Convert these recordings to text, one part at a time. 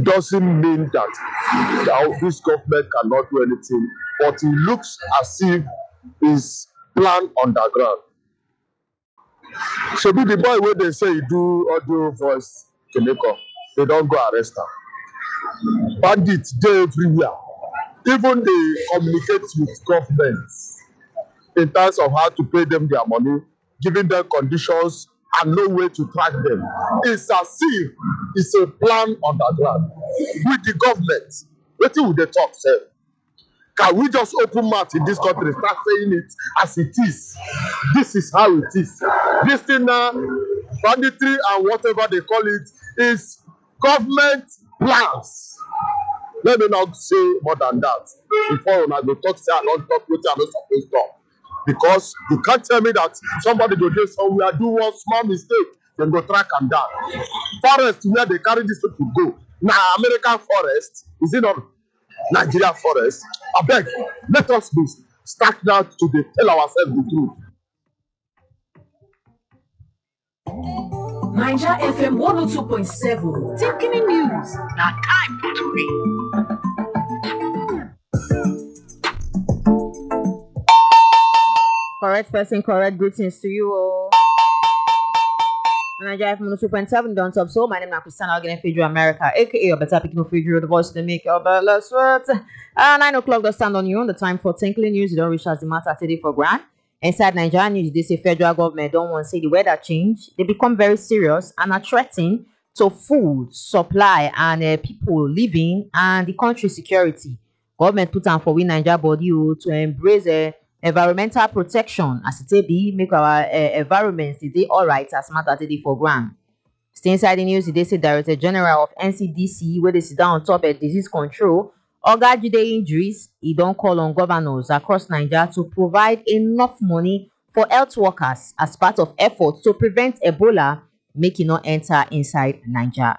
It doesn't mean that this government cannot do anything, but it looks as if it's planned underground. So be the boy where they say he do audio voice Keneko, they don't go arrest him. Bandits dey everywhere. Even they communicate with governments in terms of how to pay them their money, giving them conditions and no way to track them. It's as if it's a plan underground with the government. Wetin we dey talk sef? Can we just open mouth in this country, start saying it as it is? This is how it is. This thing now, banditry and whatever they call it, is government plans. Let me not say more than that. Before I go talk, say I don't talk wetin I no suppose talk. Because you can't tell me that somebody go dey somewhere do one small mistake, then go track am down. Forest where they carry these people go. Now American forest, is it not Nigeria forest? Abeg, let us be start now to dey tell ourselves the truth. Naija FM 102.7, taking news. Now time to read. Correct person, correct greetings to you all. Naija FM 102.7 don't top. So my name is Christiana again Fedro America, aka your better picking of Fedro, the voice to make your better sweat. 9 o'clock the stand on you on the time for tinkling news. You don't reach as the matter today for grand. Inside Nigeria news, they say federal government don't want to see the weather change. They become very serious and are threatening to food supply and people living and the country security. Government put on for we Nigeria body to embrace environmental protection as it be make our environment today all right as matter today for grand. Stay inside the news, they say Director General of NCDC where they sit down on top of disease control. Oga Jide Idris, he don't call on governors across Nigeria to provide enough money for health workers as part of efforts to prevent Ebola making not enter inside Nigeria.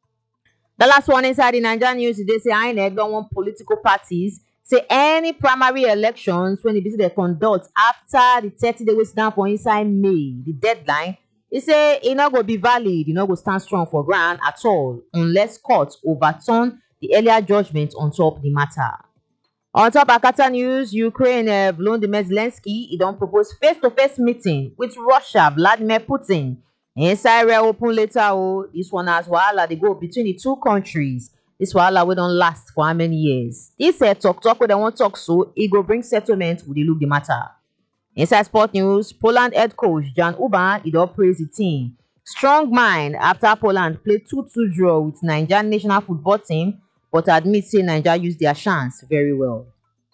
The last one inside the Nigeria news, they say INEC don't want political parties say any primary elections when they conduct after the 30-day wait down for inside May, the deadline, they say it not go be valid, it not go stand strong for ground at all unless courts overturn the earlier judgment on top the matter. On top Akata news, Ukraine Volodymyr Zelensky he don't propose face-to-face meeting with Russia Vladimir Putin. Inside real open later, this one as wahala they go between the two countries. This wahala we don't last for how many years? This talk where they want talk so it go bring settlement with the look the matter. Inside sport news, Poland head coach Jan Uban he don't praise the team. Strong mind after Poland played 2-2 draw with Nigerian national football team. But admit say Nigeria used their chance very well.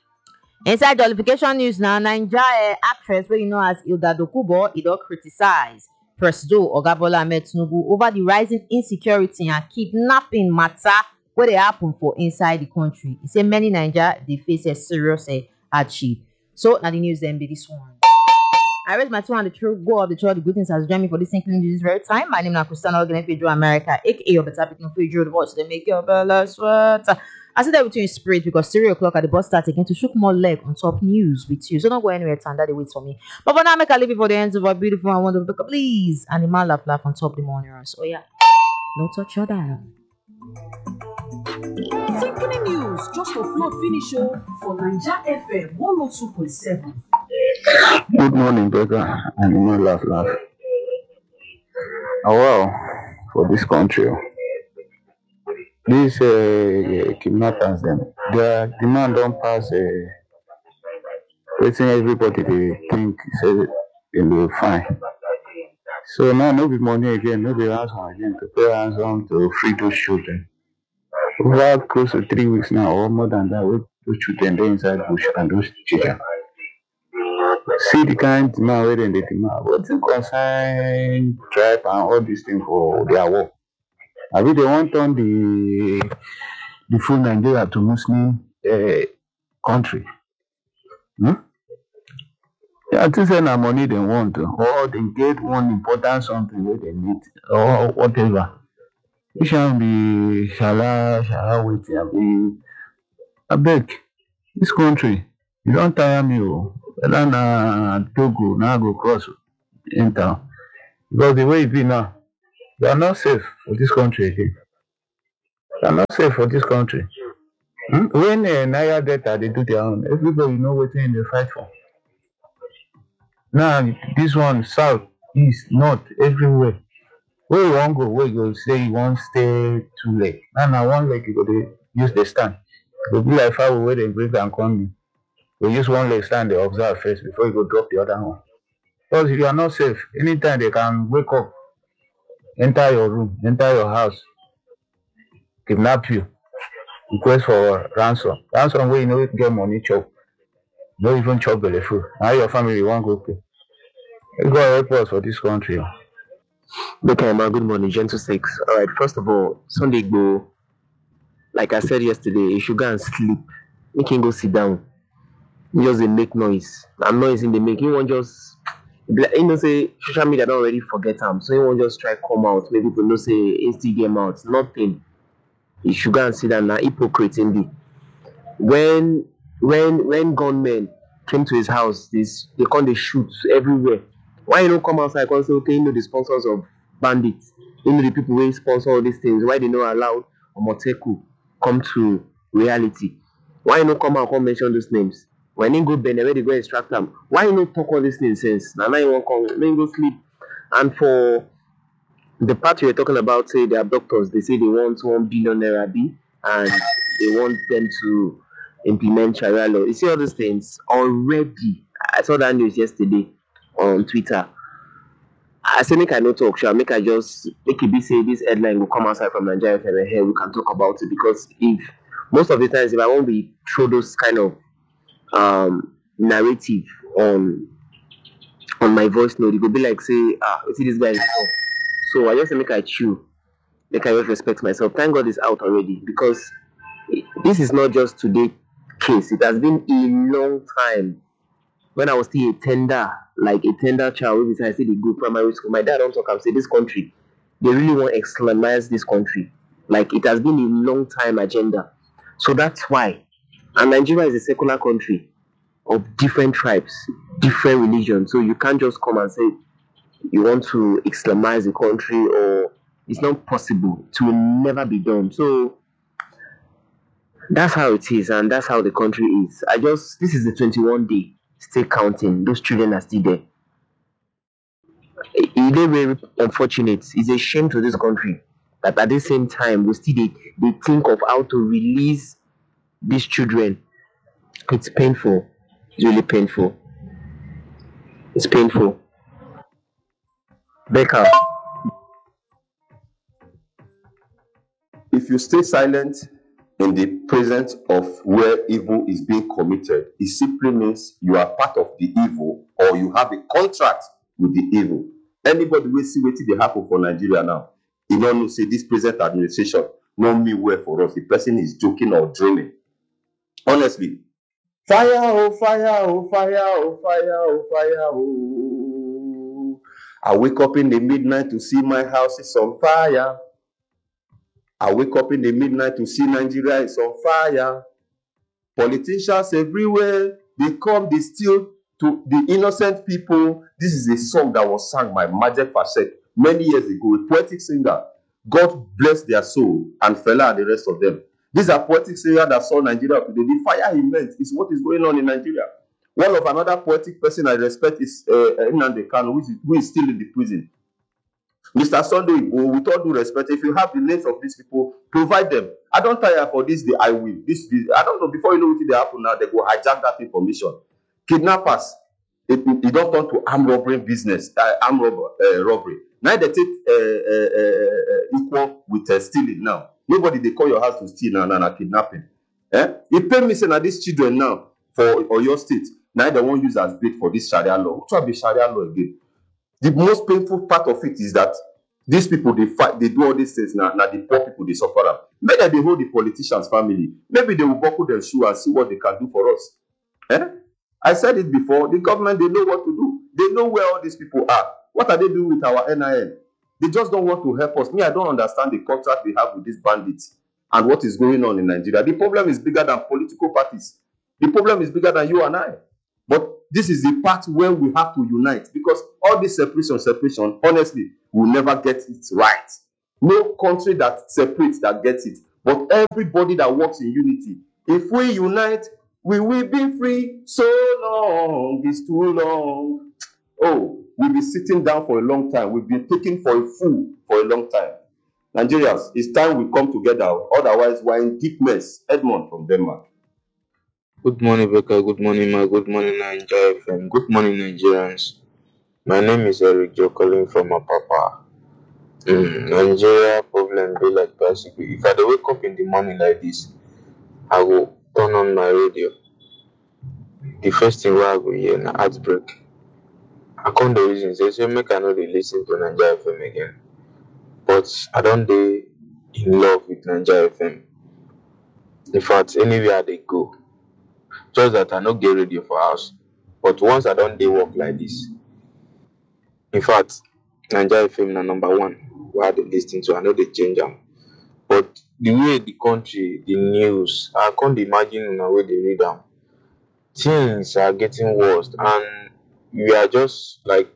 Inside jollification news now, Nigeria actress wey you know as Hilda Dokubo, he don criticize Presido Oga Bola Ahmed Tinubu over the rising insecurity and kidnapping matter wey dey happen for inside the country. He say many Nigeria dey face a serious hardship. So now the news then be this one. I raise my two on the truth, go of the truth, the greetings as join me for this thinking this very time. My name is Christiana Ogene Fedro America, aka your better picking Fedro, the voice they make your better sweat. I said that with you in spirit because 3 o'clock at the bus start again to shook more leg on top news with you. So don't go anywhere, time that they wait for me. But for now, make a leave it for the ends of our beautiful and wonderful book. Please, animal laugh on top the morning. So yeah, no touch your dial. Tinkling news just to flow finish for Naija FM 102.7. Good morning, brother. Animal laugh. Oh, well, for this country, these kidnappers, their demand don't pass. Waiting everybody they think say they will fine. So now no be money again, no be ransom again to pay ransom to free those children. Over close to 3 weeks now, or more than that, with those children they inside bush and those children. See the kind demand where they demand. What's the concern tribe and all these things for their work? I mean, they want on the full Nigeria to Muslim country. Yeah, I think that money they want, or they get one important something where they need, or whatever. It shall be shala waiting. I beg this country, you don't tire me. Whether na Togo now go cross enter. Because the way it be now, they are not safe for this country again. They are not safe for this country. When Niger Delta they do their own, everybody know what thing they fight for. Now this one south, east, north, everywhere. Where you want go, where you go say you want stay too late. Now one leg you go dey use the stand. Go be like fowl where they break and come in. You use one leg stand, they observe first before you go drop the other one. Because if you are not safe, anytime they can wake up, enter your room, enter your house, kidnap you, request for ransom. Ransom where you know get money chop. No even chop belle full. Now your family won't go pay. You go help us for this country. Okay, man, good morning, Gentle Six. All right, first of all, Sunday go, like I said yesterday, you should go and sleep. You can go sit down. You just dey make noise. And noise in the make. You won't just, say social media don't already forget them. So you won't just try come out. Maybe people know say insti game out. Nothing. You should go and sit down. Now hypocrite in the when gunmen came to his house, they come they shoot everywhere. Why you don't come outside and say, okay, you know the sponsors of bandits, you know the people who sponsor all these things, why they not allowed Omoteku come to reality? Why you not come out and come mention those names? When you go Benin, where they go extract them, why you not talk all these things since? Now you won't come, then go sleep. And for the part you were talking about, say they are doctors, they say they want 1 billion naira B, and they want them to implement Sharia law. You see all these things already. I saw that news yesterday on Twitter. I say make I no talk, shall make I just make it be say this headline will come outside from Nigeria FM here. We can talk about it, because if most of the times if I won't be throw those kind of narrative on my voice note, it will be like say, you see this guy is wrong. So I just say make I chew, make I just respect myself. Thank God it's out already, because this is not just today case. It has been a long time. When I was still a tender child, I still go primary school. My dad don't talk and say this country, they really want to Islamize this country. Like it has been a long time agenda. So that's why. And Nigeria is a secular country of different tribes, different religions. So you can't just come and say you want to Islamize the country, or it's not possible. It will never be done. So that's how it is, and that's how the country is. This is the 21 day. Still counting. Those children are still there. It is very unfortunate. It's a shame to this country that at the same time we still they think of how to release these children. It's painful. It's really painful. It's painful. Becca. If you stay silent in the presence of where evil is being committed, it simply means you are part of the evil, or you have a contract with the evil. Anybody will see wetin dey happen for Nigeria now. You don't know, say this present administration not mean well for us. The person is joking or dreaming. Honestly, fire, oh fire, oh fire, oh fire, oh fire, oh. I wake up in the midnight to see my house is on fire. I wake up in the midnight to see Nigeria is on fire. Politicians everywhere, they come, they steal to the innocent people. This is a song that was sung by Majek Fasek many years ago, a poetic singer. God bless their soul, and Fela and the rest of them. These are poetic singers that saw Nigeria today. The fire he meant is what is going on in Nigeria. One of another poetic person I respect is Nnamdi Kanu, who is still in the prison. Mr. Sunday Igboho, with all due respect, if you have the names of these people, provide them. I don't tire for this, I will. This, I don't know, before you know what they happen now, they go hijack that information. Kidnappers, it don't turn to armed robbery business, robbery. Now they take equal with stealing now. Nobody they call your house to steal now, kidnapping. You pay me say now these children now for your state. Now they won't use as bait for this Sharia law. What will be Sharia law again? The most painful part of it is that these people, they fight, they do all these things now. Now the poor people, they suffer them. Maybe they hold the politicians' family. Maybe they will buckle their shoe and see what they can do for us. I said it before. The government, they know what to do. They know where all these people are. What are they doing with our NIN? They just don't want to help us. Me, I don't understand the contract we have with these bandits and what is going on in Nigeria. The problem is bigger than political parties. The problem is bigger than you and I. But this is the part where we have to unite, because all this separation, honestly, will never get it right. No country that separates that gets it. but everybody that works in unity. If we unite, we will be free. So long is too long. Oh, we'll be sitting down for a long time. We've been taken for a fool for a long time. Nigerians, it's time we come together. Otherwise, we're in deep mess. Edmond from Denmark. Good morning, Becca. Good morning, Ma. Good morning, Nigeria FM. Good morning, Nigerians. My name is Eric Joe calling from Apapa. Nigeria problem be like bicycle. If I dey wake up in the morning like this, I will turn on my radio. The first thing wey I go hear na heartbreak. I come the reason say make I no dey listen to Nigeria FM again. But I don dey in love with Nigeria FM. In fact, anywhere I dey go, just that I no get radio for house. But once I don dey work like this, in fact, Nigeria FM na number one wey I dey lis ten to. I no dey change am. But the way the country, the news, I can't imagine una wey dey read am. Things are getting worse, and we are just like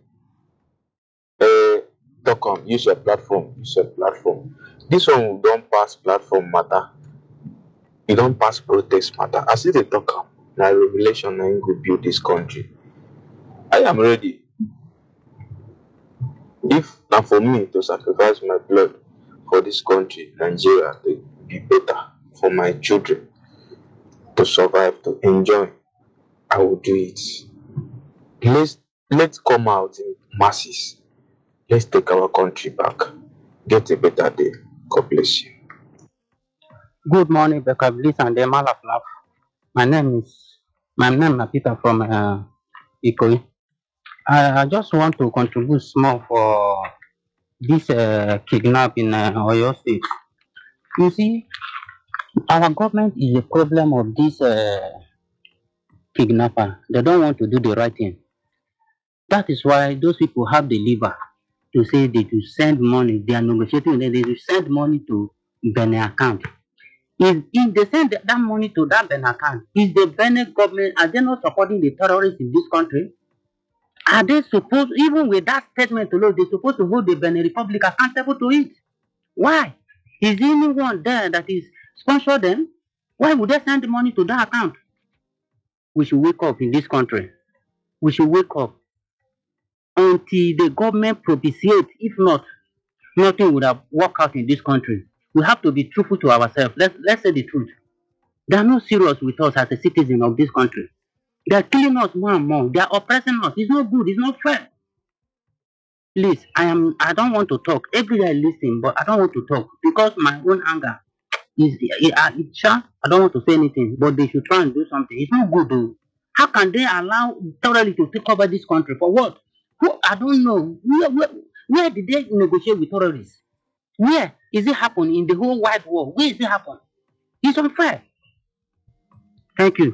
talk am, use your platform, use your platform. This one don pass platform matter. E don pass protest matter. As e dey talk am, na revelation na im go build this country. I am ready. If na for me to sacrifice my blood for this country, Nigeria, to be better, for my children to survive, to enjoy, I will do it. Let's come out in masses. Let's take our country back. Get a better day. God bless you. Good morning, Becca Bliss and the Man of Love. My name is Peter from Ikoyi. I just want to contribute small for this kidnap in Oyo State. You see, our government is a problem of this kidnapper. They don't want to do the right thing. That is why those people have the lever to say they should send money. They are negotiating. They should send money to Benin account. If they send that money to that Benin account, is the Benin government, are they not supporting the terrorists in this country? Are they supposed, even with that statement alone, they're supposed to hold the Benin Republic accountable to it? Why? Is there anyone there that is sponsor them? Why would they send the money to that account? We should wake up in this country. We should wake up until the government propitiate. If not, nothing would have worked out in this country. We have to be truthful to ourselves. Let's say the truth. They are not serious with us as a citizen of this country. They are killing us more and more. They are oppressing us. It's not good. It's not fair. Please, I don't want to talk. Every day I listen, but I don't want to talk because my own anger is I don't want to say anything, but they should try and do something. It's not good though. How can they allow terrorists to take over this country? For what? Who? I don't know. Where did they negotiate with terrorists? Where is it happen in the whole wide world? Where is it happen? It's unfair. Thank you.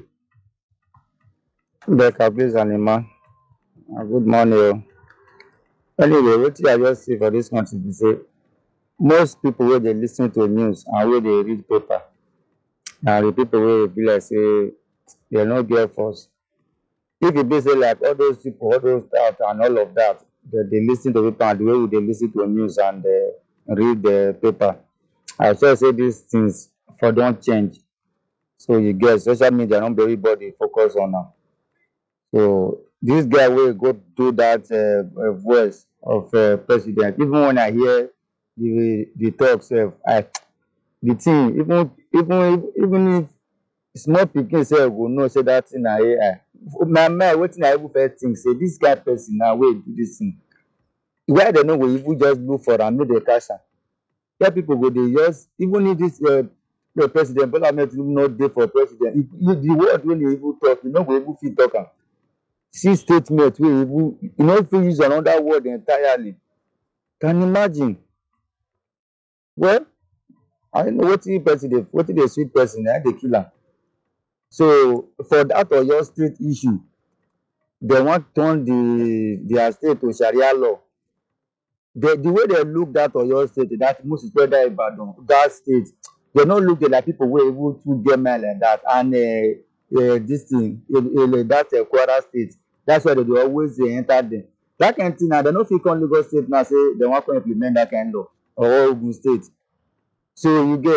Becca, please, Anima. Good morning. Anyway, what I just see for this country is say most people where they listen to news and where they read paper, and the people will be like say they no get force. If it be say like all those people, all those that and all of that, that they listen to paper and the way they listen to news and read the paper, I just say these things for don't change. So you get social media, not everybody focus on now. So this guy will go do that voice of president. Even when I hear the talk, the thing, even if small pikin sef go know say that thing na AI. My mind, wetin I even first think say this guy person na wey do this thing. Why they no go even just look for am make they catch am? Where people go dey just even if this the president Bola Ahmed Tinubu no dey for president, the word wey dey even talk, you no go even fit talk am. See statement wey even you no fit use another word entirely. Can you imagine? Well, I don't know wetin dey sweet person na dey kill am. So for that Oyo State issue, they want turn their state to Sharia law. The way they look that Oyo State, that most especially Ibadan, that state, they no look at like people wey even too get mind like that. And this thing, that Kwara State, that's why they dey always enter them. That kind of thing now, they no fit come Lagos State now say they want to implement that kind of law or Ogun State. So you get.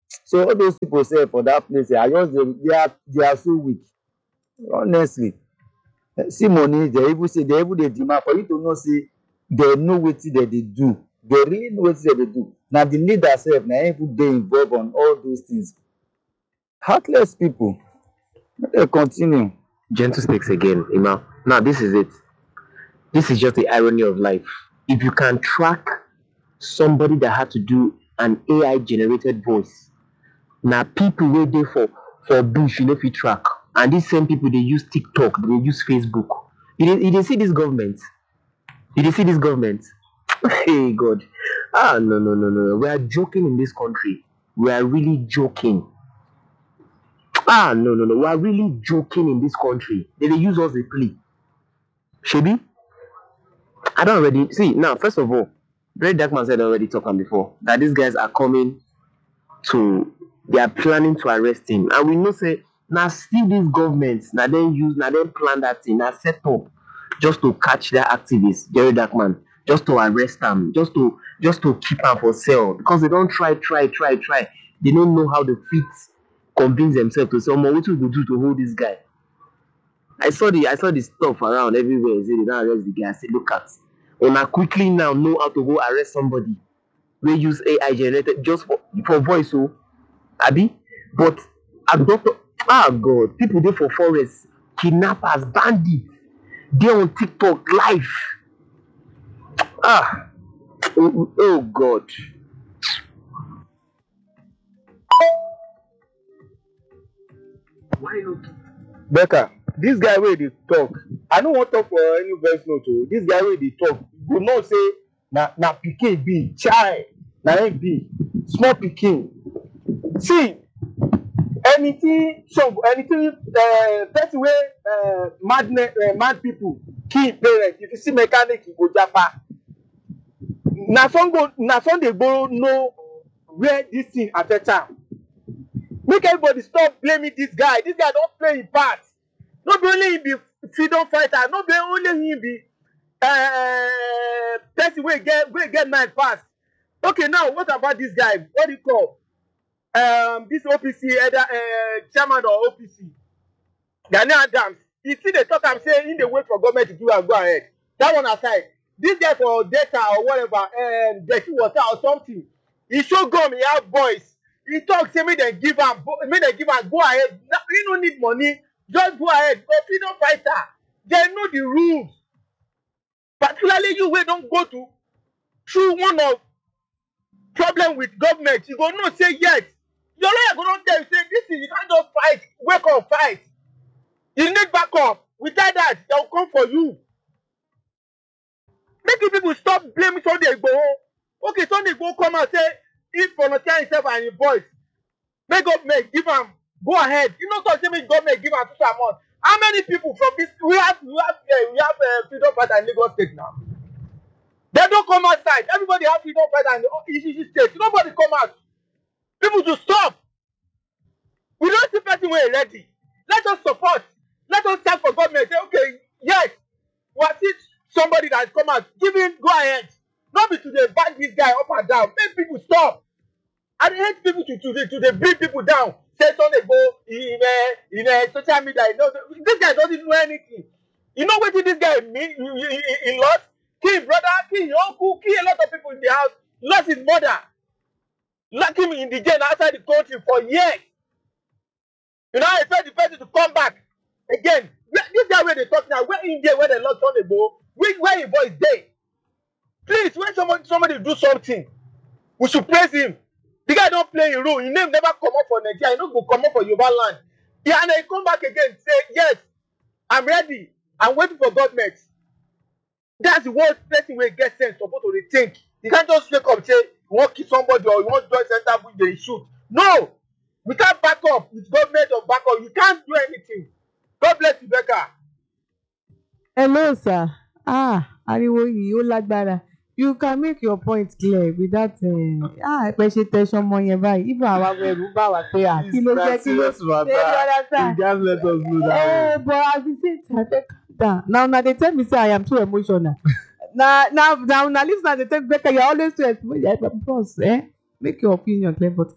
So all those people say for that place, I just they are so weak. Honestly, see money, they even say they even dey demand for you to know say they know wetin dem dey do. They really know wetin dem dey do. Na the leader sef na im even dey involved on all those things. Heartless people. Make dem continue. Gentle speaks again, Ima. Now this is it. This is just the irony of life. If you can track somebody that had to do an AI generated voice, now people wey dey for bush, you know, fit track. And these same people, they use TikTok, they use Facebook. You dey see this government? You dey see this government? Hey God. No. We are joking in this country. We are really joking. No. We are really joking in this country. They use us a plea. Shebi? I don't already see now. First of all, Very Dark Man said already talking before that these guys are coming to. They are planning to arrest him, and we know say now still these governments now then plan that thing, now set up just to catch that activist Very Dark Man, just to arrest them, just to keep them for sale because they don't try. They don't know how to fit convince themselves to say, "Oh, what we go do to hold this guy?" I saw the stuff around everywhere. Say they don't arrest the guy. I say, look at, I quickly now know how to go arrest somebody. We use AI generated just for voice, so Abi. But I don't. God, people there for forest, kidnappers, bandits. They on TikTok live. Oh God. Why not? Becca, this guy wey dey talk, I no wan talk for any voice note o. This guy wey dey talk, go know say na pikin be child, na him be small pikin. See, anything person wey mad people kill parents, if you see mechanic, you go japa. Na some dey go know where this thing affect am. Make everybody stop blaming this guy. This guy don play him part. No be only him be freedom fighter, no be only him be person wey get mind pass. Okay, now what about this guy? What do you call this OPC chairman of OPC, Gani Adams? You see they talk am say he dey wait for government to do am go ahead. That one aside, this guy for data or whatever, dirty water or something, he show gum, he have boys. He talk say make dem give am go ahead. He no need money, just go ahead. But freedom fighter, they know the rules. Particularly you wey don go through one of problem with government, you go know say yes. Your lawyer go don tell you say this thing you can't just fight, wake up fight. You need backup. Without that, they will come for you. Make you people stop blaming Sunday Igboho. Okay, Sunday Igboho come and say he volunteer himself and his boys. Make government give am go ahead. You know, say make government give am 2 months. How many people from this we have freedom fighter in Lagos State now? They don't come outside. Everybody have freedom fighter in the ECC state. Nobody come out. People to stop. We don't see person wey ready. Let us support. Let us stand for government. Say okay, yes, we are see somebody that come out. Give him go ahead. Not be to dey back this guy up and down. Make people stop. I hate people to bring people down. Say Sunday go in social media. You know, this guy doesn't know anything. You know what this guy mean? He lost, kill his brother, kill his uncle, kill a lot of people in the house, lost his mother, locked him in the jail outside the country for years. You know, I expect the person to come back again. This guy where they talk now, where in there where they lost Sunday go, where his voice dey? Please, when somebody do something, we should praise him. The guy don't play a role. His name never come up for Nigeria. He no go come up for Yoruba land. Yeah, and he come back again say, yes, I'm ready. I'm waiting for government. That's the worst person wey get sense supposed to rethink. You can't just wake up and say you want to kill somebody or you want to join center bush, they shoot. No! We can't back up with government or back up. You can't do anything. God bless you, Becca. Hello, sir. Ariwo yìí ó lágbára. You can make your point clear without pé ṣe tẹ̀sán mọ́ yẹn báyìí. Even àwa ẹ̀rù bá wa pé kí ló jẹ́ kí ló ṣe é. You just let us know that. But at the same time, calm down. Now they tell me say I am too emotional. now listen, they tell me Becca, you're always too emotional. Boss, make your opinion clear, but calm down.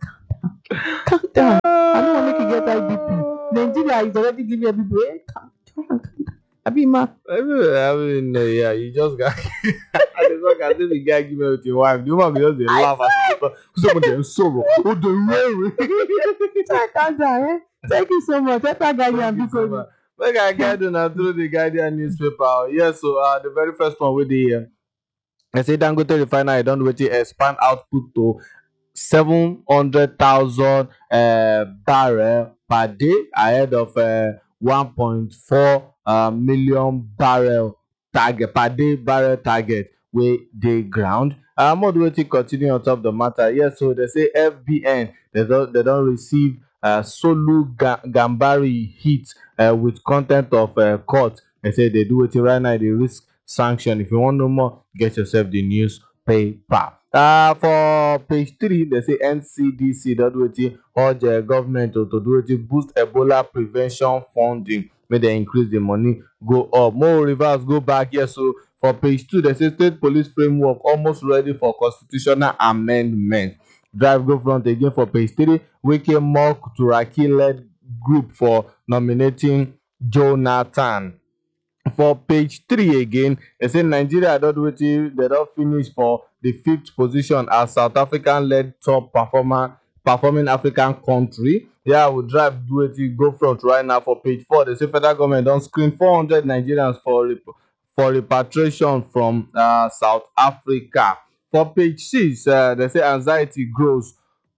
Calm down. I don't want to make you get IBP. Nigeria is already giving everybody. Hey, calm down. Abima. I mean, yeah, you just got. I just look as if the guy give me with your wife. The woman will just dey laugh as you someone dem sorrow. Oh, the way. Calm down, eh? Thank you so much. Let that guy and because Make I get on through the Guardian newspaper. Yes, so the very first one with the I say Dangote refinery don wetin expand output to 700,000 barrel per day ahead of 1.4 million barrel target per day barrel target wey dey ground. More wetin continue on top the matter. Yes, so they say FBN they don receive Solu Gambari hit with content of court. They say they do wetin right now dey risk sanction. If you wan know more, get yourself the newspaper. For page 3, they say NCDC don do wetin urge government to do wetin boost Ebola prevention funding. Make dem increase the money go up. More reverse go back. Yes, so for page 2, they say state police framework almost ready for constitutional amendment. Drive go front again for page 3. Wike mock Turaki led group for nominating Jonathan. For page 3 again, they say Nigeria don do wetin they don finish for the 5th position as South African led top performing African country. Yeah, we drive do wetin go front right now for page 4. They say federal government don screen 400 Nigerians for repatriation from South Africa. For page 6, they say anxiety grows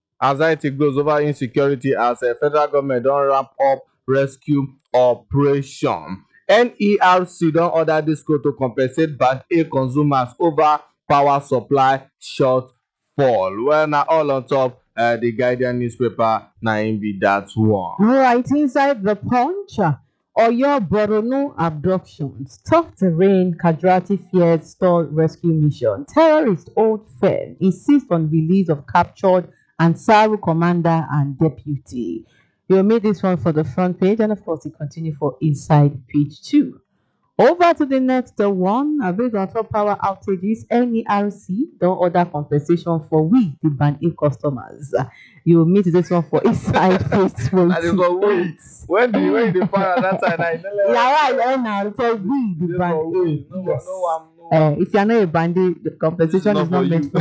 over insecurity as federal government don ramp up rescue operation. NERC don order disco to compensate band A consumers over power supply shortfall. Well, na all on top the Guardian newspaper na im be that one. Right inside the Punch, Oyo Borno abductions, tough terrain, casualty fears, stall rescue mission. Terrorist Old Firm insist on release of captured Ansaru commander and deputy. You'll meet this one for the front page, and of course, it continue for inside page 2. Over to the next one. Based on top power outages, NERC don't order compensation for we, the band A customers. You'll meet this one for inside page 28. When the fire that time, I Yeah, now for we, the band A. Yes. If you're not a bandit, the compensation is not meant for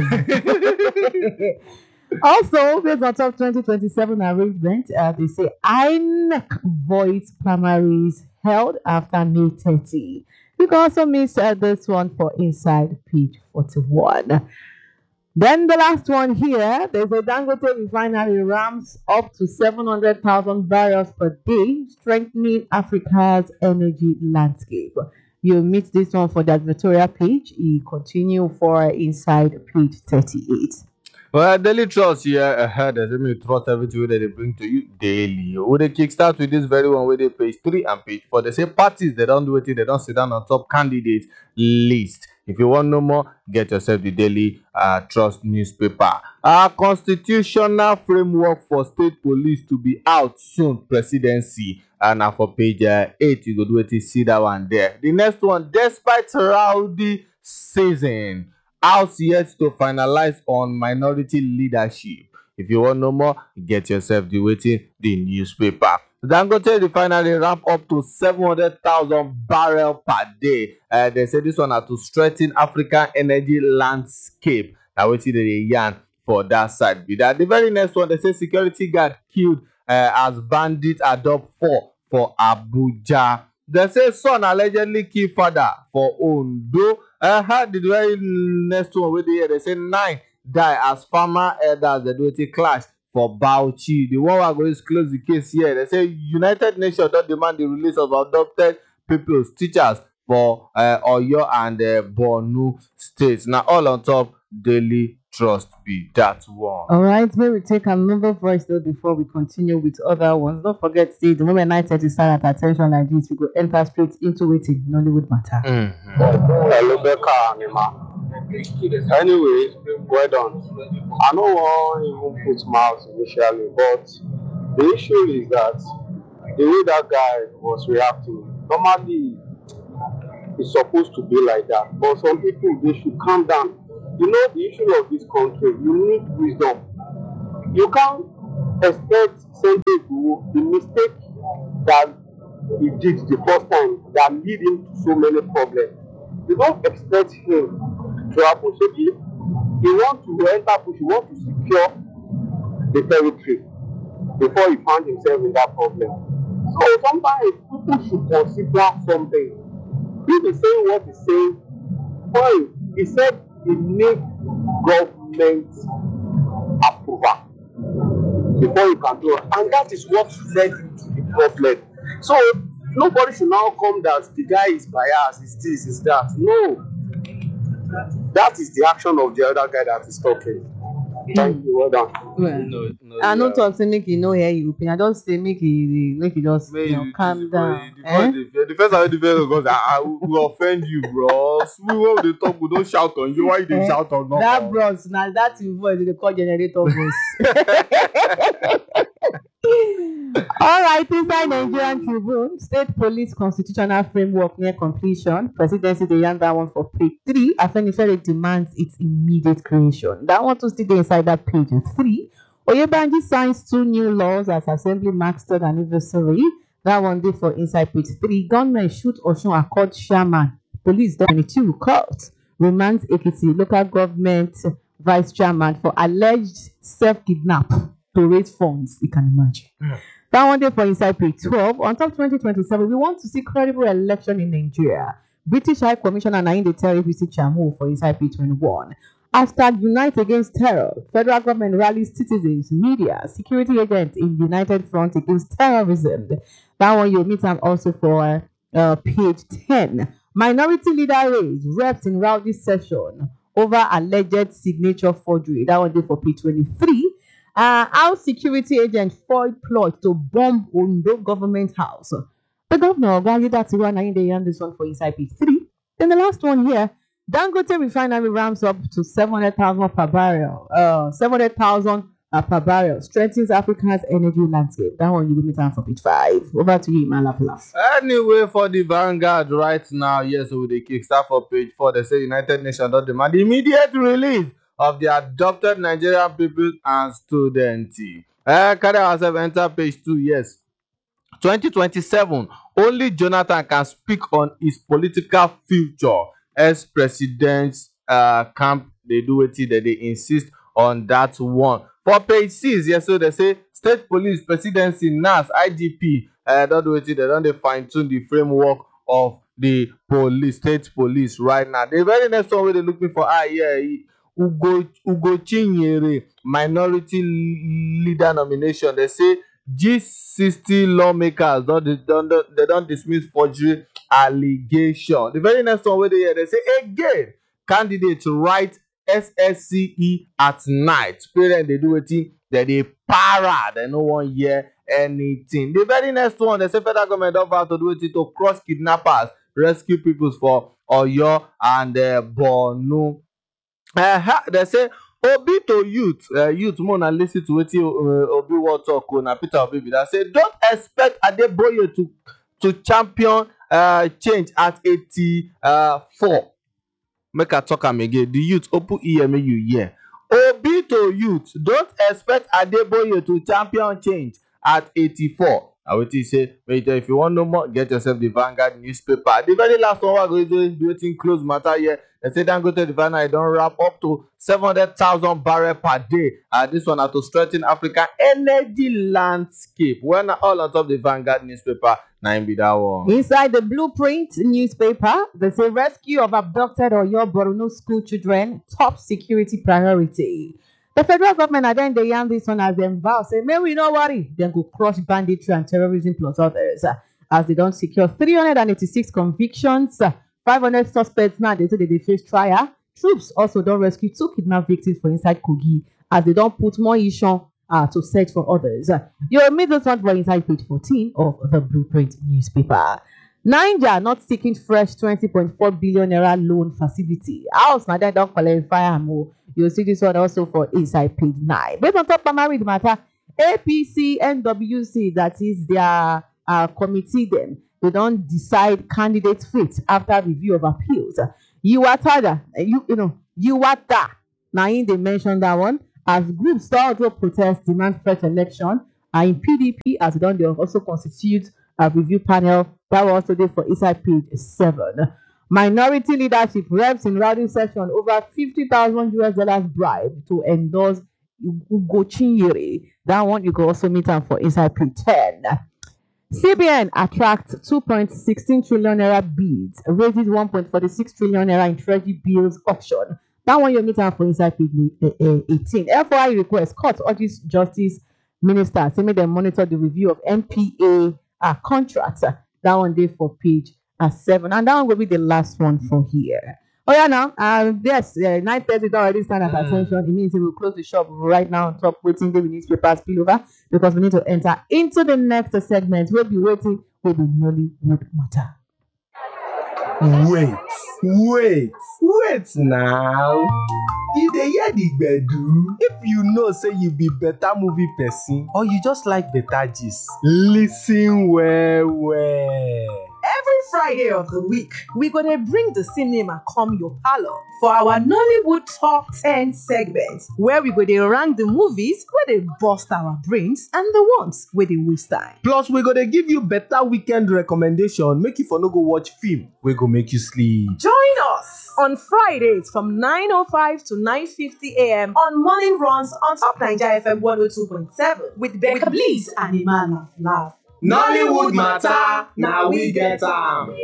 you. Also, based on top 2027 arrangement, they say INEC voice primaries held after May 30. You can also miss this one for inside page 41. Then the last one here, there's a Dangote refinery ramps up to 700,000 barrels per day, strengthening Africa's energy landscape. You'll meet this one for the editorial page. You continue for inside page 38. Well, Daily Trust here ahead as me trust everything that they bring to you daily. We they kickstart with this very one where they page 3 and page 4. They say parties they don't do it, they don't sit down on top candidate list. If you want no more, get yourself the Daily Trust newspaper. Constitutional framework for state police to be out soon, presidency. And now for page 8, you go do it, see that one there. The next one, despite rowdy season, House yet to finalize on minority leadership. If you want no more, get yourself the newspaper. Dangote refinery ramp up to 700,000 barrel per day. They say this one are to strengthen African energy landscape. Now we see the yarn for that side. Be that the very next one, they say security guard killed as bandits adopt 4 for Abuja. They say son allegedly killed father for Ondo. The very next one with the they say 9 die as farmer elders they do it clash for Bauchi. The one who going to close the case here. They say United Nations don't demand the release of adopted people's teachers for Oyo and Borno states. Now all on top Daily Trust be that one. All right, may we take another voice though before we continue with other ones. Don't forget, see, the moment 9:30 start at attention like this, we go enter straight into it in Nollywood matter. Hello, Becca, Mima. Anyway, well done. I don't want even put mouth initially, but the issue is that the way that guy was reacting, normally it's supposed to be like that. But some people, they should calm down. You know, the issue of this country, you need wisdom. You can't expect Sunday Igboho, the mistake that he did the first time that lead him to so many problems. You don't expect him to happen. Shebi, he want to enter push, he want to secure the territory before he found himself in that problem. So sometimes people should consider something. If he's saying what he's saying, fine. He said he needs government approval before you can do it. And that is what led to the problem. So nobody should now come that the guy is biased, is this, is that. No. That is the action of the other guy that is talking. Thank you, well done. Well, I no talk say make you no hear you opinion. I just say make you just calm down. The first I because I will offend you, bros. We when they talk, we don't shout on you. Why you dey shout on us? That bros, now that your voice they call generator voice. All right, inside Nigerian Tribune, State Police Constitutional Framework near completion. Presidency they yarn that one for page 3. Afenifere demands its immediate creation. That one to still dey inside that page 3. Oyebanji signs 2 new laws as Assembly marks 3rd anniversary. That one dey for inside page 3. Gunmen shoot Osun Accord chairman. Police don 22 court. Remands Ekiti local government vice chairman for alleged self-kidnap to raise funds. You can imagine. That one day for inside page 12. On top 2027, we want to see credible election in Nigeria. British High Commissioner Nainde tell APC Chamu for inside page 21. After Unite Against Terror, federal government rallies citizens, media, security agents in United Front Against Terrorism. That one you'll meet them also for page 10. Minority leader raised reps in rowdy session over alleged signature forgery. That one day for page 23. Our security agent foiled plot to bomb Ondo government house. The governor, Ogayi Datiwa, na they yarn this one for inside page 3. Then the last one here, Dangote refinery ramps up to 700,000 per barrel. 700,000 per barrel strengthens Africa's energy landscape. That one you will meet on for page 5. Over to you, Malaplas. Anyway, for the Vanguard right now, yes, with the kickstart for page 4, they say United Nations don't demand immediate release of the adopted Nigerian people and students. Carry ourselves enter page 2, yes. 2027, only Jonathan can speak on his political future. As president's camp, they do it, they insist on that one. For page 6, yes, so they say state police, presidency, NAS, IGP, don't do it, they don't fine-tune the framework of the police, state police right now. The very next one where they're looking for, Ugo Chinyere, minority leader nomination. They say G60 lawmakers they don't dismiss forgery allegation. The very next one where they say again, candidates write SSCE at night. Parents they do it, they para, they no one hear anything. The very next one, they say federal government offer to do it to cross kidnappers, rescue people for Oyo and Borno. They say Obi to youth more than listen to wetin Obi wan talk na Peter Obi be that say don't expect Adeboye to champion change at 84. Make I talk am again. The youth open ear make you hear. Obi to youth, don't expect Adeboye to champion change at 84. I will say, if you want no more, get yourself the Vanguard newspaper. The very last one we're going to do close matter here. They say Dangote refinery don't wrap up to 700,000 barrels per day. This one to strengthen African energy landscape. When all on top the Vanguard newspaper, 9 be that one. Inside the Blueprint newspaper, they say rescue of abducted Oyo Borno school children, top security priority. The federal government again they yarn this one as them vow say, may we not worry, then go crush banditry and terrorism plus others. As they don't secure 386 convictions, 500 suspects now they say they face trial. Troops also don't rescue 2 kidnapped victims for inside Kogi as they don't put more issue to search for others. You'll meet this one for inside page 14 of the Blueprint newspaper. Niger not seeking fresh 20.4 billion naira loan facility. House now they don't qualify more. You'll see this one also for inside page 9. Based on top primary matter, APC NWC, that is their committee, then they don't decide candidates' fate after review of appeals. Uwata, now they mentioned that one. as groups start to protest, demand fresh election, and in PDP, as done, they also constitute a review panel that will also do for inside page 7. Minority leadership reps in rowdy session over $50,000 bribe to endorse Ugo Chinyere. That one you can also meet them for inside page 10. CBN attracts 2.16 trillion naira bids, raises 1.46 trillion naira in treasury bills auction. That one you meet them for inside page 18. FOI request court urges Justice Minister say make them monitor the review of NPA contracts. That one day for page 7, and that one will be the last one for here. Oh yeah, now yes, 9:30 don't already stand at attention. It means we will close the shop right now on top waiting. We need papers spill over because we need to enter into the next segment. We'll be waiting with the Nollywood matter. Wait now. You dey hear the gbedu? If you know say you be better movie person or you just like better gist, listen well. Every Friday of the week, we gonna bring the cinema come your parlor for our Nollywood Top 10 segment, where we go dey rank the movies where they bust our brains and the ones where they waste time. Plus, we go dey give you better weekend recommendation, make you for no go watch film wey go make you sleep. Join us on Fridays from 9:05 to 9:50 a.m. on Morning Runs on Top Naija FM 102.7 with Becca Bliss and Iman Laugh. Nollywood matter, now we get am.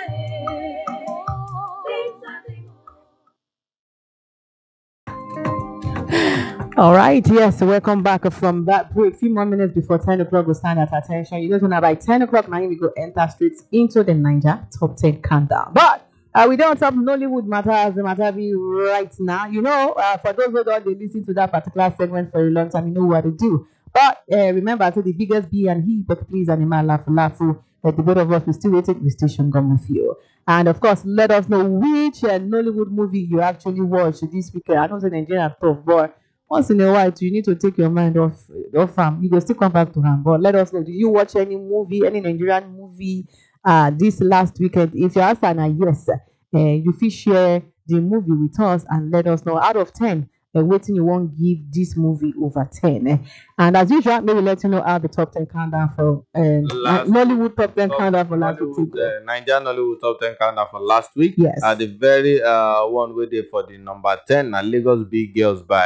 All right, yes, welcome back from that break. Few more minutes before 10 o'clock will stand at attention. You know, by 10 o'clock now we go enter straight into the Niger Top 10 countdown. But we don't have Nollywood matter as the matter be right now. You know, for those who don't listen to that particular segment for a long time, you know what to do. But remember, so the biggest B and he, but please, animal laugh. The both of us will still wait with station gum with you. And of course, let us know which Nollywood movie you actually watched this weekend. I know it's Nigerian tough, but once in a while, you need to take your mind off You will still come back to him. But let us know, did you watch any movie, any Nigerian movie this last weekend? If your answer is yes, you feel share the movie with us and let us know out of 10. Waiting you won't give this movie over 10. And as usual, maybe let you know how the top 10 countdown for Nollywood top 10 countdown for last week. Nigerian Nollywood top 10 countdown for last week. Yes. The very one we did for the number 10, Lagos Big Girls by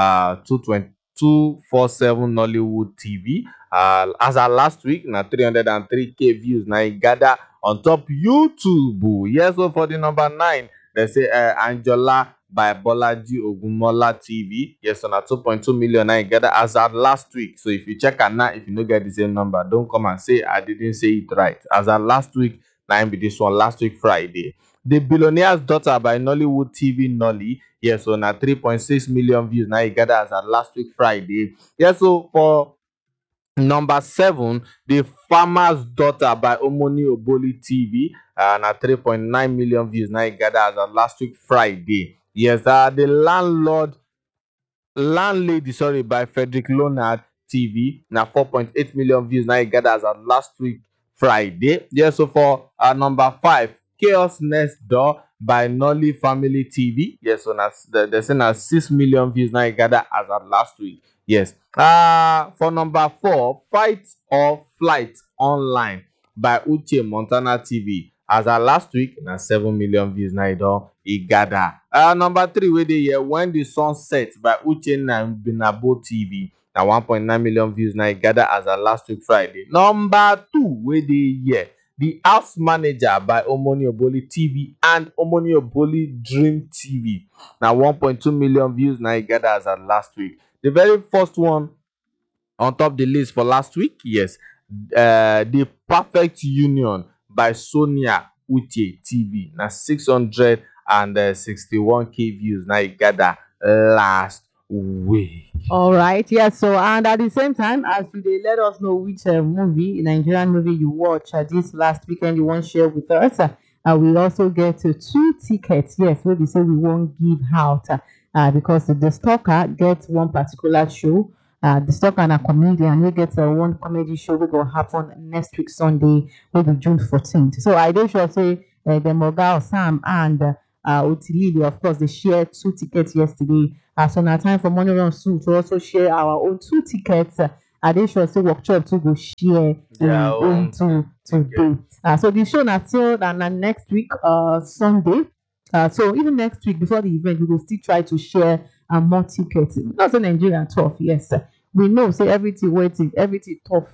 247 Nollywood TV. As our last week, 303K views. Now it gather on top YouTube. Yes, so for the number 9, they say Angela by Bolaji Ogunmola TV. Yes, on 2.2 million now gather as at last week. So if you check and now, if you don't get the same number, don't come and say I didn't say it right. As at last week, now be this one last week Friday. The Billionaire's Daughter by Nollywood TV Nolly. Yes, so now 3.6 million views now gather as at last week Friday. Yes, so for number 7, The Farmer's Daughter by Omoni Oboli TV. Now 3.9 million views now gather as of last week Friday. Yes, The Landlady, by Frederick Leonard TV. Now 4.8 million views now gather as of last week Friday. Yes, so for number 5, Chaos Next Door by Nolly Family TV. Yes, so they're saying 6 million views now gather as of last week. Yes. For number 4, Fight or Flight Online by Uche Montana TV. As of last week, 7 million views now it gather. Number 3, where they hear When the Sun Sets by Uche Binabo TV. Now 1.9 million views now it gather as of last week Friday. Number 2, where they hear The House Manager by Omoni Oboli TV and Omoni Oboli Dream TV. Now 1.2 million views now it gather as of last week. The very first one on top the list for last week, yes, The Perfect Union by Sonia Uche TV. Now 661K views now it gather last week. All right, yes. So and at the same time, as you let us know which movie, Nigerian movie you watch this last weekend, you want to share with us. We also get 2 tickets. Yes, where we say we won't give out. Because the stalker gets one particular show. The stalker and a comedian, we get one comedy show that will happen next week Sunday, maybe June 14th. So I do sure say the Moga Sam and Otilili, of course, they shared 2 tickets yesterday. So now time for Money Run soon to also share our own 2 tickets. They sure say workshop to go share Their own own today. So the show now till next week, Sunday. So even next week before the event, we will still try to share more tickets. Not so Nigeria tough, yes. We know say everything waiting, everything tough.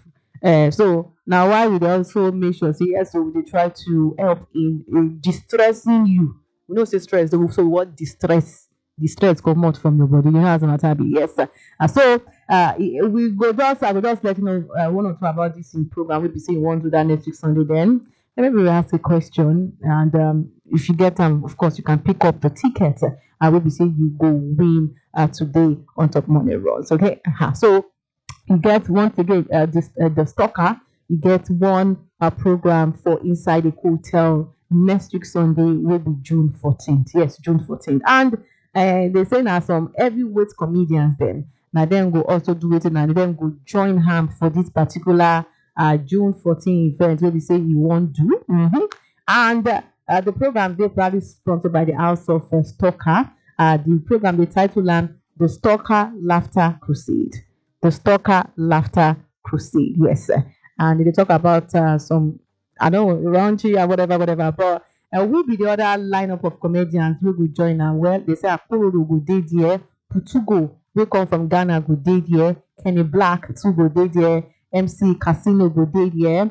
So now why we dey also make sure say yes, so we dey try to help in distressing you. We know say stress, so we want distress come out from your body. You know as a matter be, yes. So we go just I will just let you know one or two about this in program. We be saying you want to do that next week Sunday then. And maybe we ask a question and if you get them, of course you can pick up the ticket. I will be saying you go win today on Top Money Runs. Okay. So you get once again the stalker, you get one program for Inside the Hotel next week Sunday will be June 14th. Yes, June 14th. And they say now some heavyweight comedians then. Now them go also do it and then go join ham for this particular June 14th event where we say you won't do. And the program they probably sponsored by the House of Stalker. The program the title The Stalker Laughter Crusade. The Stalker Laughter Crusade, yes. And they talk about some, I don't know, raunchy or whatever, but will be the other lineup of comedians who will join and well, they say Akuru go dey there, Putugo, we come from Ghana go dey there, Kenny Black too go dey there, MC Casino go dey there,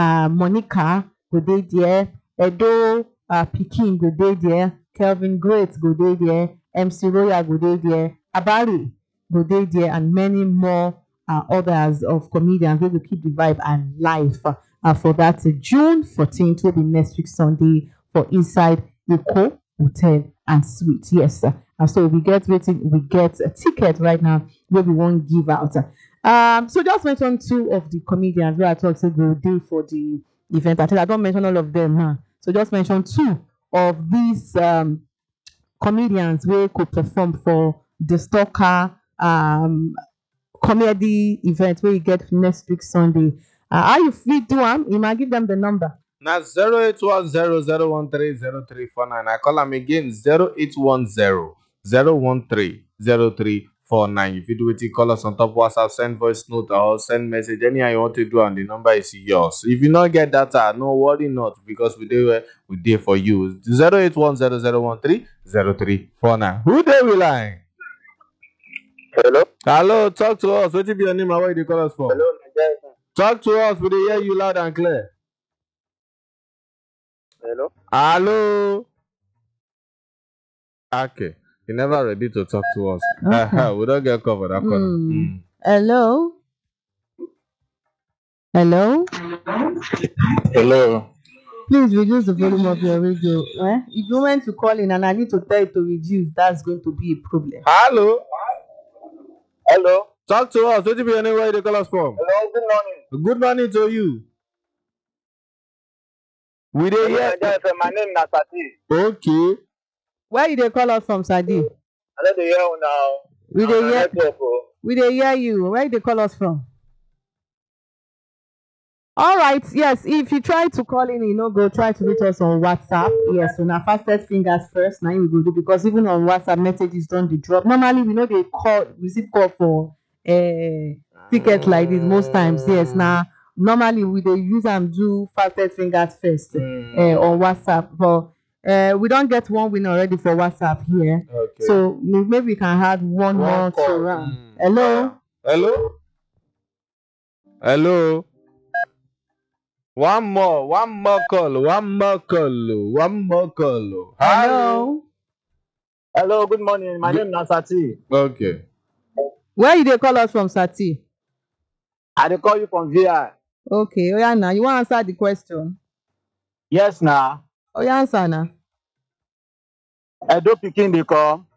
Monica go dey there, Edo Pikin go dey there, Kelvin Great go dey there, MC Royal go dey there, Abari go dey there, and many more others of comedians who will keep the vibe alive for that June 14th will be next week Sunday for Inside Eco Hotel and Suite. Yes, and so we get a ticket right now where we won't give out. So just mention 2 of the comedians where I thought say go do for the event. I don't mention all of them, huh? So just mention 2 of these comedians where could perform for the Stalker comedy event where you get next week Sunday. How you fit do them? You might give them the number. Now 0810-013-0349. I call them again 0810-013-0349. If you do it, you call us on top WhatsApp, send voice note or send message. Anyhow you want to do, and the number is yours. If you not get data, no worry not, because we there for you. 0810-013-0349. Who they will line? Hello, talk to us. What be your name and where you call us from? Hello, Nigeria. Talk to us. We hear you loud and clear. Hello. Okay. You never ready to talk to us. Okay. We don't get covered that corner. Hello. Please reduce the volume of your radio. If you went to call in and I need to tell you to reduce, that's going to be a problem. Hello. Talk to us. What be your name? Where you call us from? Hello, good morning. Good morning to you. We dey hear. My name is Nasati. Okay. Where you dey call us from, Sadi? I don't hear you now. We dey hear you. Where you dey call us from? All right. Yes. If you try to call in, go try to reach us on WhatsApp. Yes. So now fastest fingers first. Now we go do, because even on WhatsApp messages don't dey drop. Normally we know they receive call for tickets like this most times. Yes. Now normally we dey use and do fastest fingers first on WhatsApp. But we don't get one winner already for WhatsApp here. Okay. So maybe we can have one more to round. Hello. One more call. Hello, good morning. My name is Nasati. Okay. Where you dey call us from, Sati? I dey call you from VI. Okay. Oh yeah, now you want to answer the question? Yes, now. Oh yeah, answer now. Edo Pikin dey come.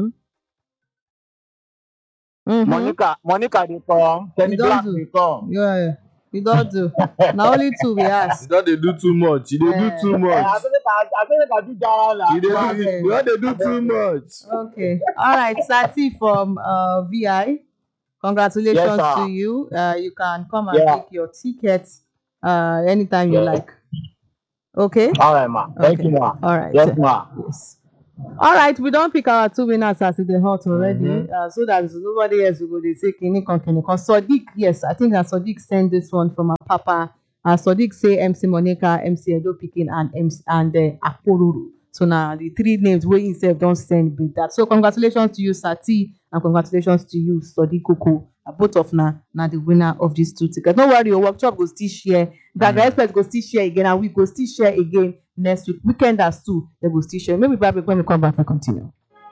Monica dey come. Kenny Black dey come. Yeah. You don't do. Now only 2 we ask. You don't do too much. You do too much. I think I do that. You don't do too much. Okay. All right, Sati from VI. Congratulations to you. You can come and take your ticket anytime you like. Okay. All right, ma. Thank you, ma. All right. Yes, ma. Yes. All right, we don't pick our 2 winners as the hot already, so that nobody else will go. They say Kini Kon. Sadiq, yes, I think that Sadiq sent this one from our papa. Sadiq say MC Monica, MC Edo Pikin, and Aporuru. So now the 3 names we himself don't send with that. So congratulations to you, Sati, and congratulations to you, Sadiq Koko. Both of now the winner of these 2 tickets. No worry, your workshop go still share. Gaga Express go still share again, and we go still share again next week. Weekenders too, they go still share. Maybe Bible when we come back and continue.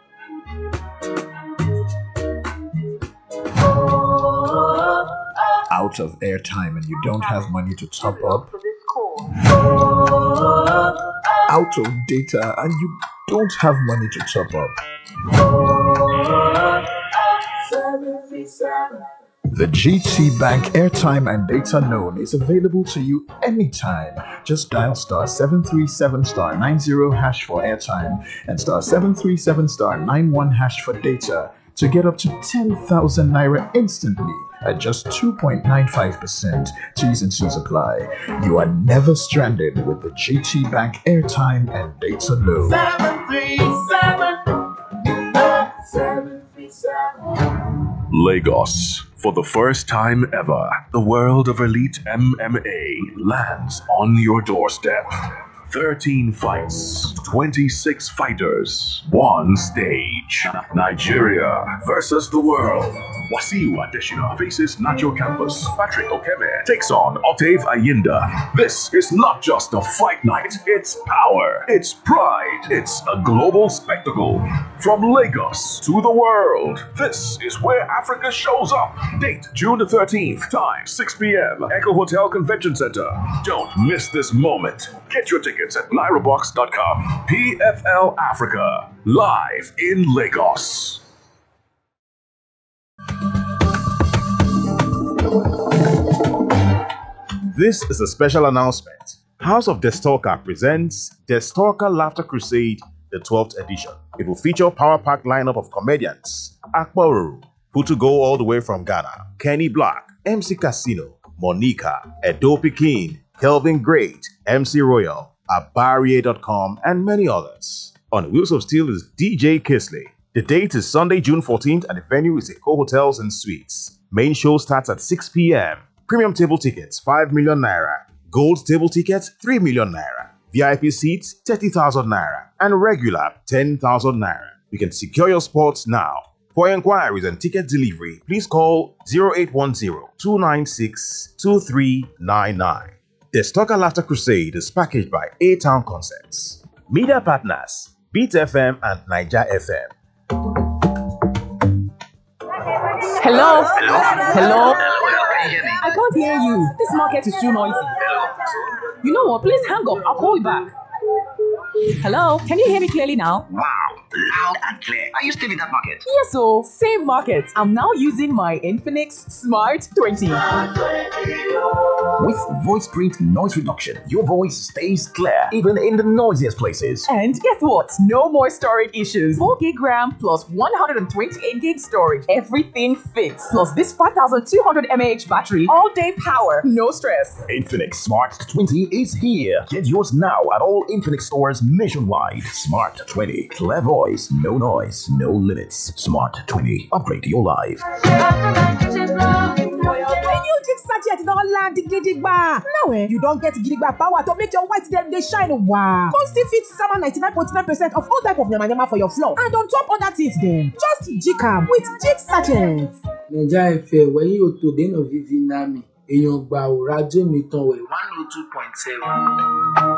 Out of airtime and you don't have money to top up. Out of data and you don't have money to top up. The GT Bank airtime and data loan is available to you anytime. Just dial *737*90# for airtime and *737*91# for data to get up to 10,000 naira instantly at just 2.95%. T's and C's apply. You are never stranded with the GT Bank airtime and data loan. 737. Lagos. For the first time ever, the world of elite MMA lands on your doorstep. 13 fights, 26 fighters, 1 stage. Nigeria versus the world. Wasiu Adesina faces Nacho Campos. Patrick Okeme takes on Octave Ayinda. This is not just a fight night, it's power, it's pride, it's a global spectacle. From Lagos to the world, this is where Africa shows up. Date June the 13th, time 6 p.m. Echo Hotel Convention Center. Don't miss this moment. Get your tickets at lyrabox.com. PFL Africa, live in Lagos. This is a special announcement. House of Destalker presents Destalker Laughter Crusade, the 12th edition. It will feature a power-packed lineup of comedians: Akbaru, who to go all the way from Ghana, Kenny Black, MC Casino, Monica, Edo Pikin, Kelvin Great, MC Royal, Abarie.com, and many others. On Wheels of Steel is DJ Kisley. The date is Sunday, June 14th, and the venue is Eco Hotels and Suites. Main show starts at 6 p.m. Premium table tickets, 5 million naira. Gold table tickets, 3 million naira. VIP seats, 30,000 naira. And regular, 10,000 naira. You can secure your spots now. For inquiries and ticket delivery, please call 0810-296-2399. The Stalker Laughter Crusade is packaged by A-Town Concepts. Media partners, Beat FM and Niger FM. Hello? Hello? Can you hear me? I can't hear you. This market is too noisy. You know what? Please hang up. I'll call you back. Hello? Can you hear me clearly now? Wow, loud and clear. Are you still in that market? Yes, so same market. I'm now using my Infinix Smart 20. With voice print noise reduction, your voice stays clear even in the noisiest places. And guess what? No more storage issues. 4 gig RAM plus 128 gig storage. Everything fits. Plus this 5200 mAh battery. All day power. No stress. Infinix Smart 20 is here. Get yours now at all Infinix stores nationwide. Smart 20. Clear voice, no noise, no limits. Smart 20. Upgrade your life. New Jig Sachet don land gidigba. Now you don't get gidigba power to make your white dem dey shine. Wow. Come still fit sama 99.9% of all type of yamayama for your floor. And on top other things dem. Just jig am with Jig Sachet. Naija FM wẹ̀yìn òtò dènà vivi nami èèyàn gbà ò rájò mi tán wẹ̀ 102.7.